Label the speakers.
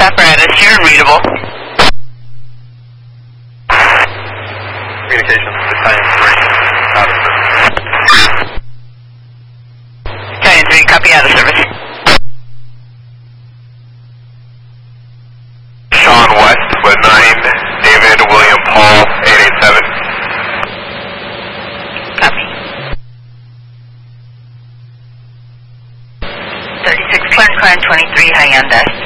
Speaker 1: apparatus, you're unreadable.
Speaker 2: Communications, Italian 3, out of service.
Speaker 1: Italian 3, copy, out of service.
Speaker 2: Sean West with 9, David William Paul 887.
Speaker 1: Copy. 36 Clarence Clan 23, Hyundai.